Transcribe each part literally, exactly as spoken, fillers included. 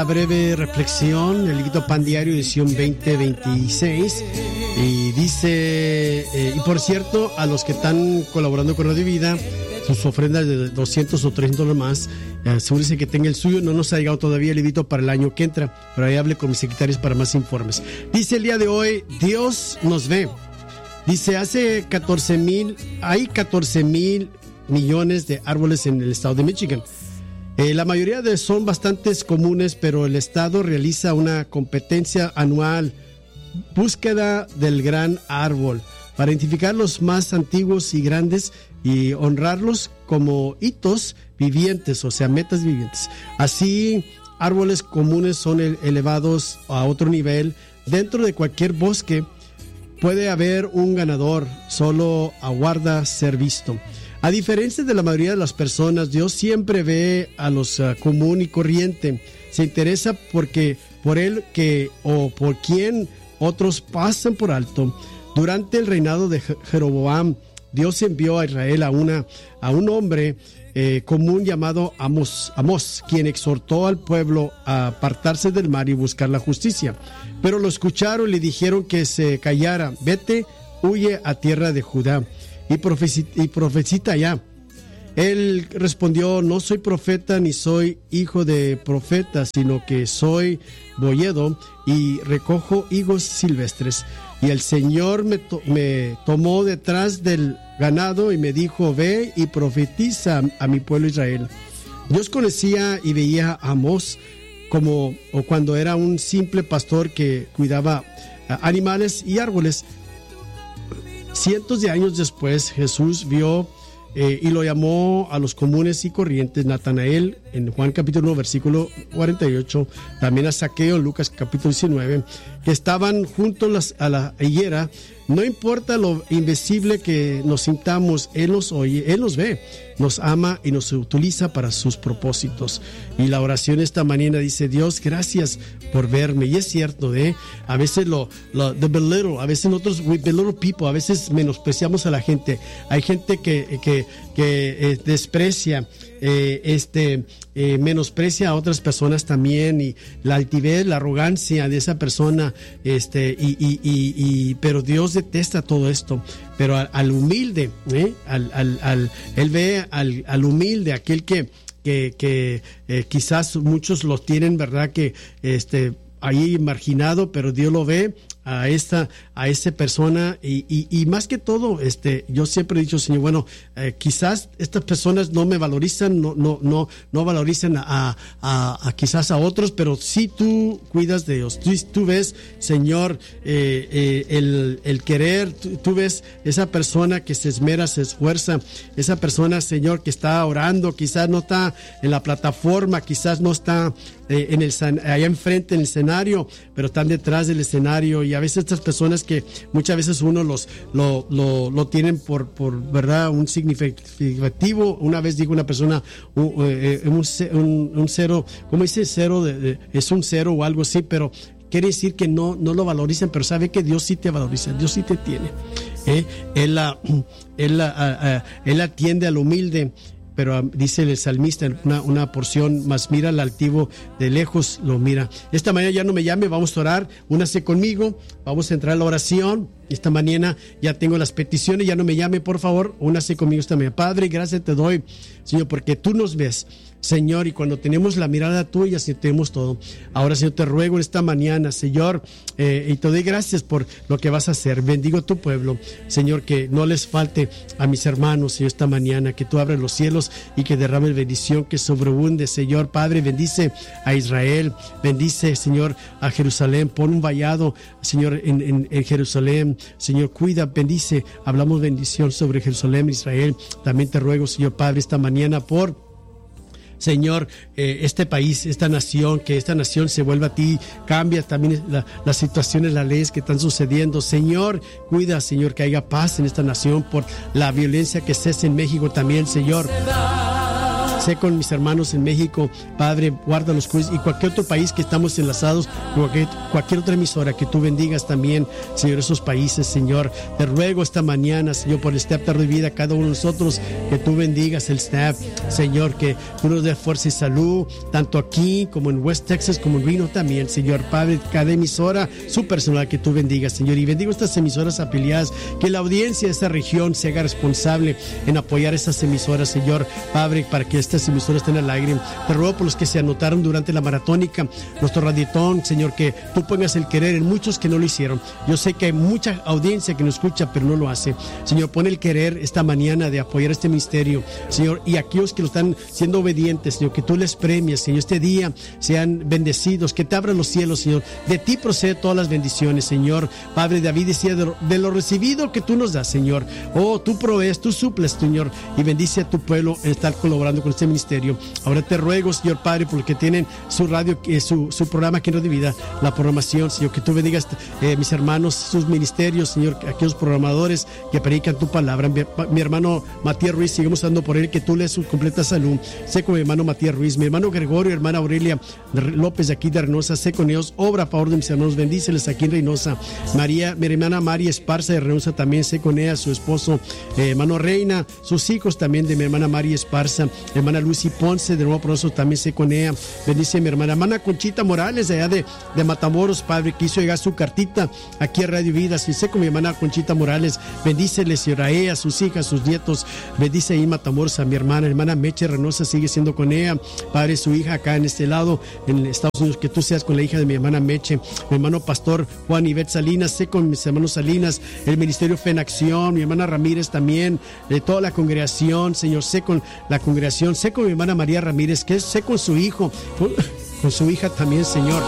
Breve reflexión, el librito Pan Diario, edición veinte veintiséis, y dice, eh, y por cierto, a los que están colaborando con Radio Vida, sus ofrendas de doscientos o trescientos dólares más, eh, asegúrense que tenga el suyo. No nos ha llegado todavía el librito para el año que entra, pero ahí hable con mis secretarios para más informes. Dice el día de hoy, Dios nos ve. Dice, hace catorce mil, hay catorce mil millones de árboles en el estado de Michigan. Eh, la mayoría de son bastante comunes, pero el estado realiza una competencia anual, búsqueda del gran árbol, para identificar los más antiguos y grandes y honrarlos como hitos vivientes, o sea, metas vivientes. Así, árboles comunes son elevados a otro nivel. Dentro de cualquier bosque puede haber un ganador, solo aguarda ser visto. A diferencia de la mayoría de las personas, Dios siempre ve a los uh, común y corriente. Se interesa porque por él que o por quien otros pasan por alto. Durante el reinado de Jeroboam, Dios envió a Israel a una a un hombre eh, común llamado Amos, Amos, quien exhortó al pueblo a apartarse del mal y buscar la justicia. Pero lo escucharon y le dijeron que se callara. Vete, huye a tierra de Judá y profecita, y profecita allá. Él respondió, no soy profeta ni soy hijo de profeta, sino que soy boyedo y recojo higos silvestres. Y el Señor me, to- me tomó detrás del ganado y me dijo, ve y profetiza a mi pueblo Israel. Dios conocía y veía a Amós como o cuando era un simple pastor que cuidaba uh, animales y árboles. Cientos de años después, Jesús vio eh, y lo llamó a los comunes y corrientes, Natanael, en Juan capítulo uno, versículo cuarenta y ocho, también a Zaqueo, en Lucas capítulo diecinueve, que estaban juntos a la higuera. No importa lo invisible que nos sintamos, Él nos oye, Él nos ve, nos ama y nos utiliza para sus propósitos. Y la oración esta mañana dice, Dios, gracias por verme. Y es cierto, ¿eh? A veces lo, lo the belittle, a veces nosotros, we belittle people, a veces menospreciamos a la gente. Hay gente que, que, que eh, desprecia, eh, este, eh, menosprecia a otras personas también, y la altivez, la arrogancia de esa persona, este, y, y, y, y pero Dios detesta todo esto. Pero al, al humilde, ¿eh? al, al, al, Él ve al, al humilde, aquel que, que, que eh, quizás muchos lo tienen, ¿verdad? Que este, ahí marginado, pero Dios lo ve a esta a esa persona y, y, y más que todo, este yo siempre he dicho, Señor, bueno, eh, quizás estas personas no me valorizan, no no no no valorizan a, a, a quizás a otros, pero sí tú cuidas de ellos. Tú, tú ves, Señor, eh, eh, el, el querer, tú, tú ves esa persona que se esmera, se esfuerza, esa persona, Señor, que está orando, quizás no está en la plataforma, quizás no está eh, en el allá enfrente en el escenario, pero están detrás del escenario. Y a veces estas personas que muchas veces uno los lo, lo, lo tienen por, por verdad un significativo. Una vez dijo una persona un, eh, un, un, un cero, ¿cómo dice? Cero de, de, es un cero o algo así, pero quiere decir que no, no lo valorizan, pero sabe que Dios sí te valoriza, Dios sí te tiene. ¿eh? Él, uh, él, uh, uh, él atiende al humilde. Pero dice el salmista una, una porción, más mira al altivo de lejos, lo mira. Esta mañana ya no me llame, vamos a orar, únase conmigo, vamos a entrar a la oración. Esta mañana ya tengo las peticiones, ya no me llame, por favor, únase conmigo esta mañana. Padre, gracias te doy, Señor, porque tú nos ves, Señor, y cuando tenemos la mirada tuya, Señor, tenemos todo. Ahora, Señor, te ruego en esta mañana, Señor, eh, y te doy gracias por lo que vas a hacer. Bendigo tu pueblo, Señor, que no les falte a mis hermanos, Señor, esta mañana, que tú abres los cielos y que derrames bendición, que sobreabunde, Señor. Padre, bendice a Israel, bendice, Señor, a Jerusalén, pon un vallado, Señor, en, en, en Jerusalén, Señor, cuida, bendice, hablamos bendición sobre Jerusalén, Israel. También te ruego, Señor Padre, esta mañana por Señor, eh, este país, esta nación, que esta nación se vuelva a ti, cambia también la, las situaciones, las leyes que están sucediendo. Señor, cuida, Señor, que haya paz en esta nación, por la violencia que cese en México también, Señor. sé con mis hermanos en México, Padre, guárdalos y cualquier otro país que estamos enlazados, cualquier, cualquier otra emisora, que tú bendigas también, Señor, esos países, Señor. Te ruego esta mañana, Señor, por el staff de vida, cada uno de nosotros, que tú bendigas el staff, Señor, que tú nos des fuerza y salud, tanto aquí como en West Texas, como en Reno también, Señor. Padre, cada emisora, su personal, que tú bendigas, Señor, y bendigo estas emisoras afiliadas, que la audiencia de esta región se haga responsable en apoyar estas emisoras, Señor, Padre, para que estas emisoras estén al aire. Te ruego por los que se anotaron durante la maratónica, nuestro radiotón, Señor, que tú pongas el querer en muchos que no lo hicieron. Yo sé que hay mucha audiencia que nos escucha, pero no lo hace. Señor, pon el querer esta mañana de apoyar este ministerio, Señor, y aquellos que lo están siendo obedientes, Señor, que tú les premies, Señor, este día sean bendecidos, que te abran los cielos, Señor. De ti procede todas las bendiciones, Señor. Padre, David decía, de lo, de lo recibido que tú nos das, Señor. Oh, tú provees, tú suples, Señor, y bendice a tu pueblo en estar colaborando con este ministerio. Ahora te ruego, Señor Padre, porque tienen su radio, eh, su, su programa aquí en Radio Vida, la programación, Señor, que tú bendigas eh, mis hermanos, sus ministerios, Señor, aquellos programadores que predican tu palabra. Mi, mi hermano Matías Ruiz, seguimos dando por él, que tú le des su completa salud. Sé con mi hermano Matías Ruiz, mi hermano Gregorio, hermana Aurelia López de aquí de Reynosa, sé con ellos, obra a favor de mis hermanos, bendíceles aquí en Reynosa. María, mi hermana María Esparza de Reynosa, también sé con ella, su esposo, eh, hermano Reina, sus hijos también de mi hermana María Esparza, hermana Lucy Ponce, de nuevo por eso también sé con ella, bendice a mi hermana, hermana Conchita Morales, de allá de, de Matamoros, Padre, que hizo llegar su cartita aquí a Radio Vida, si sé con mi hermana Conchita Morales, bendícele, Señor, a ella, a sus hijas, sus nietos, bendice ahí en Matamoros a mi hermana, hermana Meche Reynosa, sigue siendo con ella, Padre, su hija acá en este lado, en Estados Unidos, que tú seas con la hija de mi hermana Meche, mi hermano Pastor Juan Ivette Salinas, sé con mis hermanos Salinas, el ministerio Fe en Acción, mi hermana Ramírez también, de toda la congregación, Señor, sé con la congregación, sé con mi hermana María Ramírez, que sé con su hijo, con, con su hija también, Señor.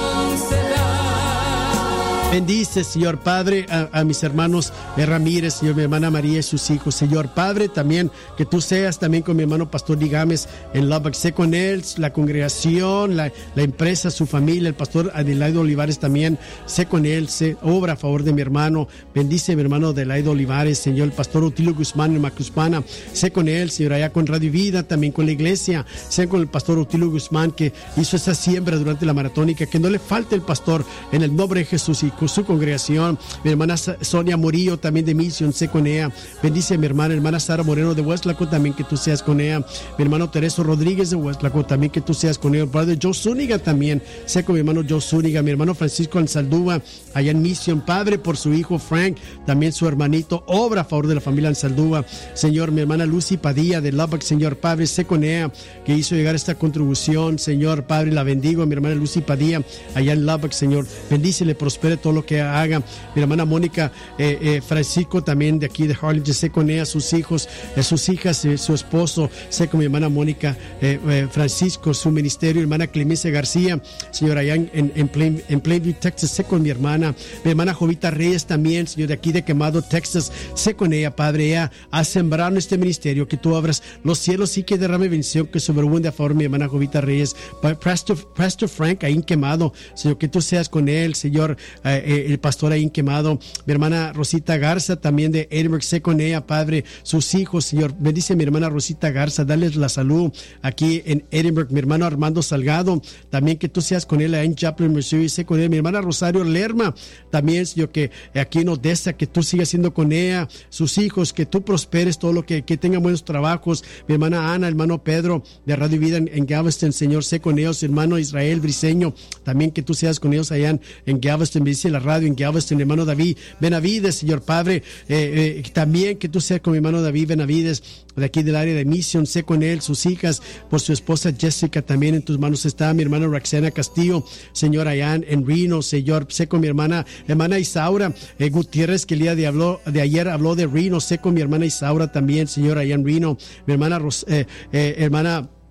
Bendice, Señor Padre, a, a mis hermanos eh, Ramírez, Señor, mi hermana María y sus hijos. Señor Padre, también que tú seas también con mi hermano Pastor Digames en Lubbock. Sé con él, la congregación, la, la empresa, su familia, el pastor Adelaide Olivares también. Sé con él, sé, obra a favor de mi hermano. Bendice a mi hermano Adelaide Olivares, Señor, el pastor Utilio Guzmán en Macuspana. Sé con él, Señor, allá con Radio Vida, también con la iglesia. Sé con el pastor Utilio Guzmán que hizo esa siembra durante la maratónica. Que no le falte el pastor en el nombre de Jesús y con su congregación. Mi hermana Sonia Murillo también de Mission, sé con ella. Bendice a mi hermana, hermana Sara Moreno de Westlaco, también que tú seas con ella. Mi hermano Tereso Rodríguez de Westlaco, también que tú seas con ella. El padre Joe Zúñiga también, sé con mi hermano Joe Zúñiga. Mi hermano Francisco Ansaldúa, allá en Mission. Padre, por su hijo Frank, también su hermanito, obra a favor de la familia Ansaldúa. Señor, mi hermana Lucy Padilla de Lubbock, Señor Padre, sé con ella que hizo llegar esta contribución. Señor Padre, la bendigo. Mi hermana Lucy Padilla, allá en Lubbock, Señor, bendícele, prospere todo lo que haga. Mi hermana Mónica eh, eh, Francisco también de aquí de Harlem, sé con ella, sus hijos, eh, sus hijas, eh, su esposo, sé con mi hermana Mónica eh, eh, Francisco, su ministerio, hermana Clemencia García, señor, allá en, en, en, Plain, en Plainview, Texas, sé con mi hermana, mi hermana Jovita Reyes también, señor, de aquí de Quemado, Texas, sé con ella, Padre, ella ha sembrado en este ministerio, que tú abras los cielos y que derrame bendición, que sobreabunde a favor de mi hermana Jovita Reyes, Pastor, Pastor Frank ahí en Quemado, Señor, que tú seas con él, Señor, eh, eh, el pastor ahí en Quemado, mi hermana Rosita Garza también de Edinburgh, sé con ella, Padre, sus hijos, Señor, bendice a mi hermana Rosita Garza, dales la salud aquí en Edinburgh, mi hermano Armando Salgado, también que tú seas con él ahí en Joplin, Missouri, sé con él, mi hermana Rosario Lerma, también, Señor, que aquí en Odessa, que tú sigas siendo con ella, sus hijos, que tú prosperes todo lo que, que tengan buenos trabajos, mi hermana Ana, hermano Pedro de Radio Vida en, en Galveston, Señor, sé con ellos, hermano Israel Briseño, también que tú seas con ellos allá en, en Galveston, bendice la radio en Galveston, hermano David Benavides, Señor Padre, eh, eh, también que tú seas con mi hermano David Benavides, de aquí del área de Mission, sé con él, sus hijas, por su esposa Jessica, también en tus manos está mi hermana Roxana Castillo, Señor, allá en Reno, Señor, sé con mi hermana, hermana Isaura eh, Gutiérrez, que el día de, habló, de ayer habló de Reno, sé con mi hermana Isaura también, Señor, allá en Reno, mi hermana, Ros, eh, eh, hermana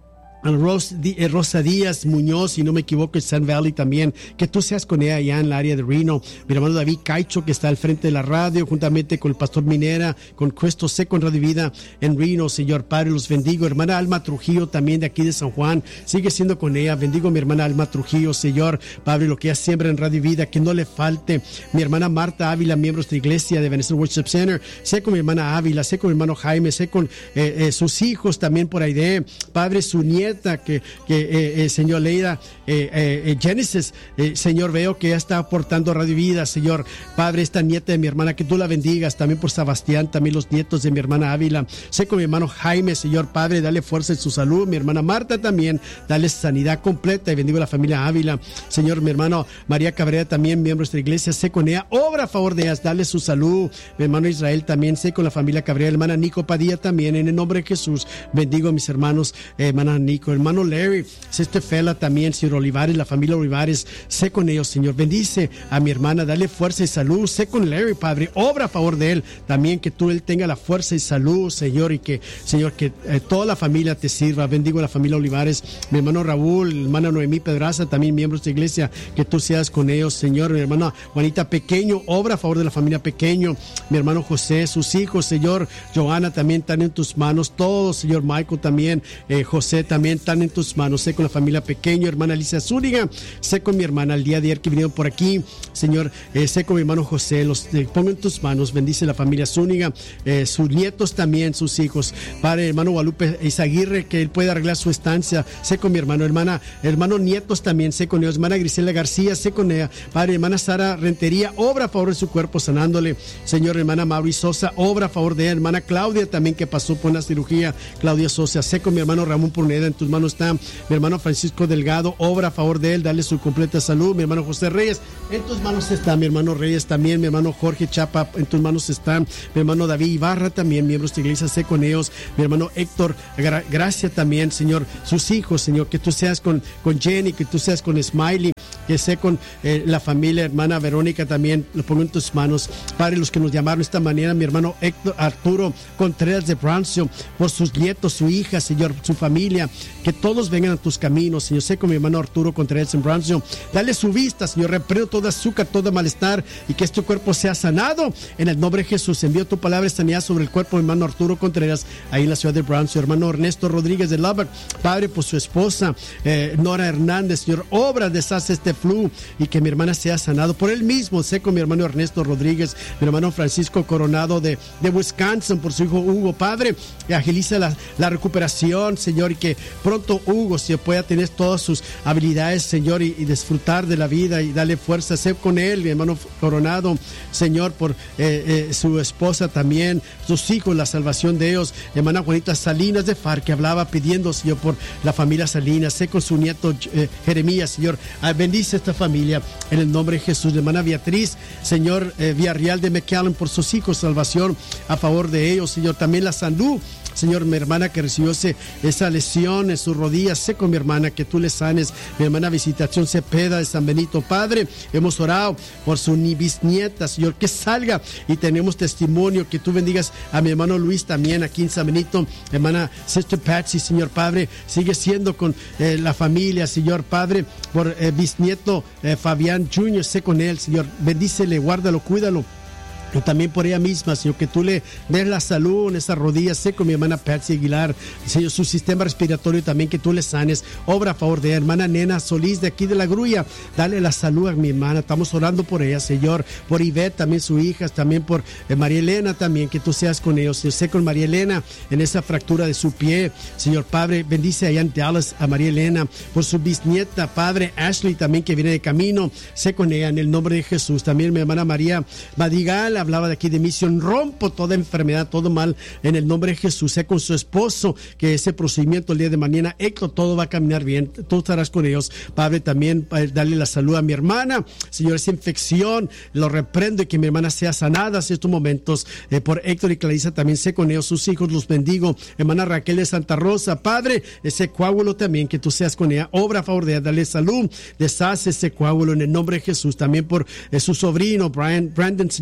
Rosa, Rosa Díaz Muñoz, si no me equivoco, en Sun Valley también, que tú seas con ella allá en el área de Reno. Mi hermano David Caicho, que está al frente de la radio, juntamente con el pastor Minera, con Cuesto Seco en Radio Vida en Reno. Señor Padre, los bendigo. Hermana Alma Trujillo, también de aquí de San Juan, sigue siendo con ella. Bendigo a mi hermana Alma Trujillo, Señor Padre, lo que ella siembra en Radio Vida, que no le falte. Mi hermana Marta Ávila, miembros de la iglesia de Venezuela Worship Center, sé con mi hermana Ávila, sé con mi hermano Jaime, sé con eh, eh, sus hijos también por ahí de Padre, su nieta que, que eh, eh, señor Leida eh, eh, Genesis, eh, Señor, veo que ya está aportando Radio Vida, Señor Padre, esta nieta de mi hermana, que tú la bendigas, también por Sebastián, también los nietos de mi hermana Ávila, sé con mi hermano Jaime, Señor Padre, dale fuerza en su salud. Mi hermana Marta también, dale sanidad completa, y bendigo a la familia Ávila. Señor, mi hermano María Cabrera también, miembros de la iglesia, sé con ella, obra a favor de ellas, dale su salud. Mi hermano Israel también, sé con la familia Cabrera. Hermana Nico Padilla también, en el nombre de Jesús bendigo a mis hermanos, eh, hermana Nico, hermano Larry, Sister Fela también, señor Olivares, la familia Olivares, sé con ellos, Señor, bendice a mi hermana, dale fuerza y salud. Sé con Larry, Padre, obra a favor de él también, que tú él tenga la fuerza y salud, Señor, y que, Señor, que eh, toda la familia te sirva. Bendigo a la familia Olivares, mi hermano Raúl, mi hermana Noemí Pedraza, también miembros de iglesia, que tú seas con ellos, Señor. Mi hermana Juanita Pequeño, obra a favor de la familia Pequeño. Mi hermano José, sus hijos, Señor. Joana también están en tus manos, todos, Señor. Michael también, eh, José también están en tus manos. Sé con la familia Pequeño, hermana Alicia Zúñiga, sé con mi hermana el día de ayer que vinieron por aquí, Señor, eh, sé con mi hermano José, los eh, pongo en tus manos. Bendice la familia Zúñiga, eh, sus nietos también, sus hijos. Padre, hermano Guadalupe Izaguirre, que él puede arreglar su estancia, sé con mi hermano, hermana, hermano nietos también, sé con ellos. Hermana Grisela García, sé con ella. Padre, hermana Sara Rentería, obra a favor de su cuerpo sanándole. Señor, hermana Mauri Sosa, obra a favor de ella. Hermana Claudia también, que pasó por una cirugía, Claudia Sosa, sé con mi hermano Ramón Pruneda, en tus manos está. Mi hermano Francisco Delgado, obra a favor de él, dale su completa salud. Mi hermano José Reyes, en tus manos está. Mi hermano Reyes también, mi hermano Jorge Chapa, en tus manos está. Mi hermano David Ibarra también, miembros de iglesia, sé con ellos. Mi hermano Héctor Gra- Gracia también, Señor, sus hijos, Señor, que tú seas con, con Jenny, que tú seas con Smiley, que sé con eh, la familia, hermana Verónica también, lo pongo en tus manos. Padre, los que nos llamaron de esta manera, mi hermano Héctor Arturo Contreras de Brancio, por sus nietos, su hija, Señor, su familia, que todos vengan a tus caminos, Señor. Sé con mi hermano Arturo Contreras en Brancio, dale su vista, Señor, reprendo todo azúcar, todo malestar, y que este cuerpo sea sanado en el nombre de Jesús. Envío tu palabra de sanidad sobre el cuerpo de mi hermano Arturo Contreras, ahí en la ciudad de Brancio. Hermano Ernesto Rodríguez de Lubbock, Padre, por su esposa eh, Nora Hernández, Señor, obra, deshace este flu, y que mi hermana sea sanado por él mismo. Sé con mi hermano Ernesto Rodríguez, mi hermano Francisco Coronado de, de Wisconsin, por su hijo Hugo, Padre, y agiliza la, la recuperación, Señor, y que pronto Hugo se pueda tener todas sus habilidades, Señor, y, y disfrutar de la vida, y darle fuerza. Sé con él, mi hermano Coronado, Señor, por eh, eh, su esposa también, sus hijos, la salvación de ellos. Hermana Juanita Salinas de Far, que hablaba pidiendo, Señor, por la familia Salinas. Sé con su nieto eh, Jeremías, Señor, ah, bendice esta familia en el nombre de Jesús. Hermana Beatriz, Señor, eh, Villarreal de McAllen, por sus hijos, salvación a favor de ellos, Señor. También la salud, Señor, mi hermana que recibió ese, esa lesión en sus rodillas, sé con mi hermana que tú le sanes. Mi hermana Visitación Cepeda de San Benito, Padre, hemos orado por su bisnieta, Señor, que salga y tenemos testimonio, que tú bendigas a mi hermano Luis también aquí en San Benito. Hermana Sister Patsy, Señor Padre, sigue siendo con eh, la familia, Señor Padre, por eh, bisnieto eh, Fabián Junior, sé con él, Señor, bendícele, guárdalo, cuídalo. Y también por ella misma, Señor, que tú le des la salud en esas rodillas. Sé con mi hermana Patsy Aguilar, Señor, su sistema respiratorio también, que tú le sanes. Obra a favor de ella. Hermana Nena Solís de aquí de La Grulla, dale la salud a mi hermana. Estamos orando por ella, Señor. Por Ivette también, su hija, también por eh, María Elena también, que tú seas con ellos. Señor, sé con María Elena en esa fractura de su pie. Señor Padre, bendice allá en Dallas a María Elena. Por su bisnieta, Padre Ashley también, que viene de camino. Sé con ella en el nombre de Jesús. También mi hermana María Madrigal hablaba de aquí de misión. Rompo toda enfermedad, todo mal en el nombre de Jesús. Sé con su esposo que ese procedimiento el día de mañana, Héctor, todo va a caminar bien. Tú estarás con ellos, Padre. También darle la salud a mi hermana, Señor, esa infección lo reprendo y que mi hermana sea sanada en estos momentos. Eh, por Héctor y Clarisa también sé con ellos, sus hijos los bendigo. Hermana Raquel de Santa Rosa, Padre, ese coágulo también, que tú seas con ella. Obra a favor de ella, dale salud, deshace ese coágulo en el nombre de Jesús. También por eh, su sobrino Brian, Brandon, Señor Padre,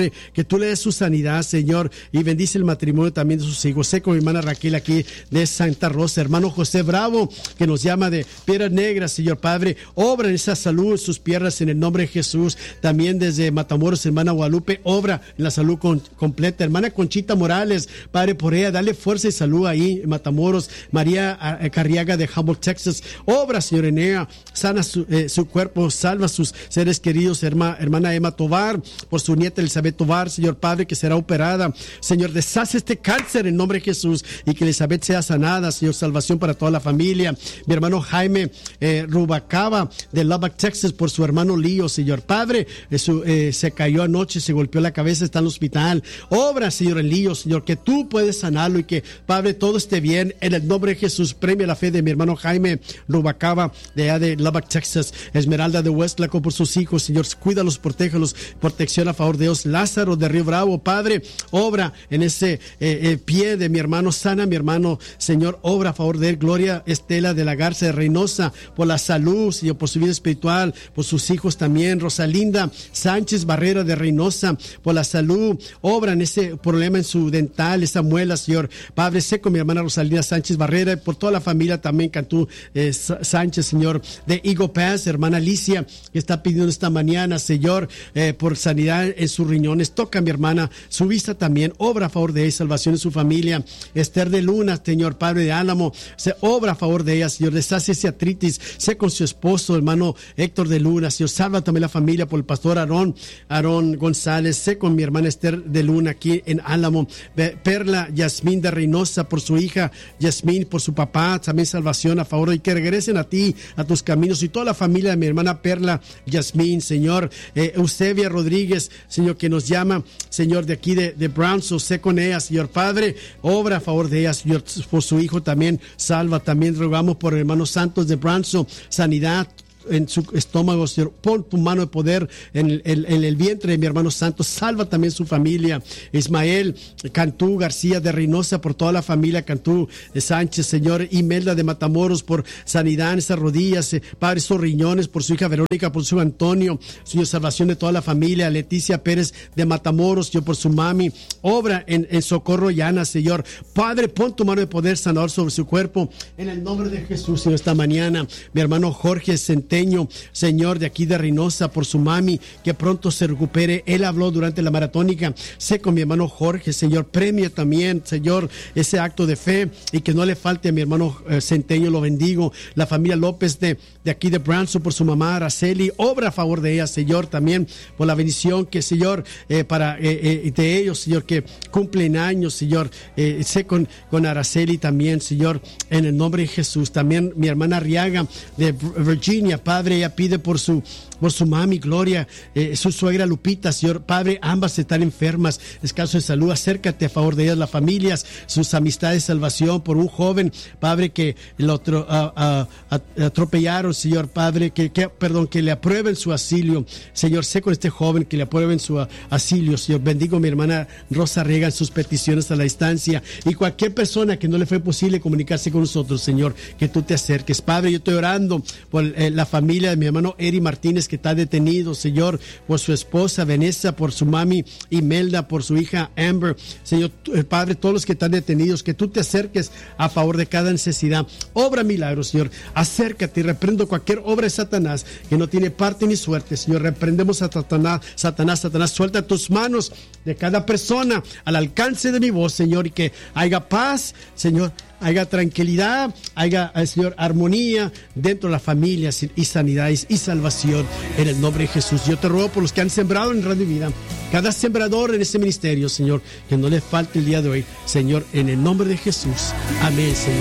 Padre, que tú le des su sanidad, Señor, y bendice el matrimonio también de sus hijos. Sé con mi hermana Raquel aquí de Santa Rosa, hermano José Bravo, que nos llama de Piedras Negras, Señor Padre, obra en esa salud en sus piernas en el nombre de Jesús. También desde Matamoros, hermana Guadalupe, obra en la salud con, completa. Hermana Conchita Morales, Padre, por ella, dale fuerza y salud ahí en Matamoros. María Carriaga de Humboldt, Texas, obra, Señor, en ella, sana su, eh, su cuerpo, salva a sus seres queridos. Herma, hermana Emma Tovar, por su nieta Elizabeth Tovar, Señor Padre, que será operada. Señor, deshace este cáncer en nombre de Jesús y que Elizabeth sea sanada, Señor, salvación para toda la familia. Mi hermano Jaime eh, Rubacaba de Lubbock, Texas, por su hermano Lío, Señor Padre, eh, su, eh, se cayó anoche, se golpeó la cabeza, está en el hospital. Obra, Señor, en Lío, Señor, que tú puedes sanarlo y que, Padre, todo esté bien en el nombre de Jesús. Premia la fe de mi hermano Jaime Rubacaba de allá de Lubbock, Texas. Esmeralda de Westlaco por sus hijos, Señor, cuídalos, protéjalos, protección a favor de Dios. Lázaro de Río Bravo, Padre, obra en ese eh, eh, pie de mi hermano, sana mi hermano, Señor, obra a favor de él. Gloria Estela de la Garza de Reynosa, por la salud, Señor, por su vida espiritual, por sus hijos también. Rosalinda Sánchez Barrera de Reynosa, por la salud, obra en ese problema en su dental, esa muela, Señor Padre. Sé con mi hermana Rosalinda Sánchez Barrera, por toda la familia también, Cantú eh, Sánchez, Señor, de Eagle Pass, hermana Alicia, que está pidiendo esta mañana, Señor, eh, por sanidad en sus riñones. Toca a mi hermana, su vista también, obra a favor de ella, salvación en su familia. Esther de Luna, Señor Padre de Álamo, se obra a favor de ella, Señor, deshace ese artritis. Sé con su esposo, hermano Héctor de Luna, Señor, salva también la familia por el pastor Aarón, Aarón González. Sé con mi hermana Esther de Luna aquí en Álamo. Perla Yasmín de Reynosa, por su hija Yasmín, por su papá, también salvación a favor y que regresen a ti, a tus caminos, y toda la familia de mi hermana Perla Yasmín, Señor. eh, Eusebia Rodríguez, Señor, que nos llama, Señor, de aquí de, de Brownsville. Sé con ella, Señor Padre, obra a favor de ella, Señor, por su hijo también, salva. También rogamos por hermanos santos de Brownsville, sanidad en su estómago, Señor. Pon tu mano de poder en el, en, en el vientre de mi hermano santo. Salva también su familia. Ismael Cantú García de Reynosa, por toda la familia Cantú de Sánchez, Señor. Imelda de Matamoros, por sanidad en esas rodillas, eh, Padre, esos riñones, por su hija Verónica, por su Antonio, Señor, salvación de toda la familia. Leticia Pérez de Matamoros, Señor, por su mami, obra en, en Socorro Llana, Señor. Padre, pon tu mano de poder sanador sobre su cuerpo en el nombre de Jesús, Señor, esta mañana. Mi hermano Jorge Centeno, Señor, de aquí de Reynosa, por su mami, que pronto se recupere. Él habló durante la maratónica. Sé con mi hermano Jorge, Señor, premia también, Señor, ese acto de fe y que no le falte a mi hermano eh, Centeño, lo bendigo. La familia López de, de aquí de Brownsville, por su mamá Araceli, obra a favor de ella, Señor, también por la bendición que, Señor, eh, para eh, eh, de ellos, Señor, que cumplen años, Señor. Eh, sé con, con Araceli también, Señor, en el nombre de Jesús. También mi hermana Arriaga de Virginia, Padre, ella pide por su por su mami Gloria, eh, su suegra Lupita, Señor Padre, ambas están enfermas, escaso de salud. Acércate a favor de ellas, las familias, sus amistades, salvación por un joven, Padre, que lo atro, a, a, a, atropellaron, Señor Padre, que, que perdón, que le aprueben su asilio, Señor. Sé con este joven que le aprueben su a, asilio, Señor. Bendigo a mi hermana Rosa Riega en sus peticiones a la distancia, y cualquier persona que no le fue posible comunicarse con nosotros, Señor, que tú te acerques, Padre. Yo estoy orando por eh, la familia de mi hermano Eri Martínez, que está detenido, Señor, por su esposa Vanessa, por su mami Imelda, por su hija Amber, Señor, Padre, todos los que están detenidos, que tú te acerques a favor de cada necesidad. Obra milagros, Señor. Acércate y reprendo cualquier obra de Satanás que no tiene parte ni suerte, Señor. Reprendemos a Satanás, Satanás, Satanás, suelta tus manos de cada persona al alcance de mi voz, Señor, y que haya paz, Señor, haya tranquilidad, haya, Señor, armonía dentro de las familias y sanidades y salvación en el nombre de Jesús. Yo te ruego por los que han sembrado en Radio Vida, cada sembrador en este ministerio, Señor, que no le falte el día de hoy, Señor, en el nombre de Jesús. Amén, Señor.